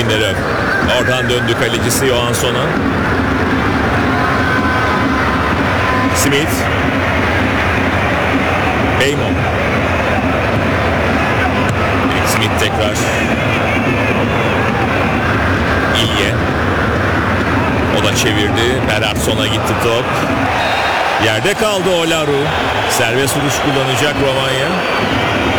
Lindelöf. Oradan döndü kalecisi Johansson'a. Smith. Beymon. Smith tekrar. İlye. O da çevirdi. Berarson'a gitti top. Yerde kaldı Olaru. Serbest vuruş kullanacak Romanya.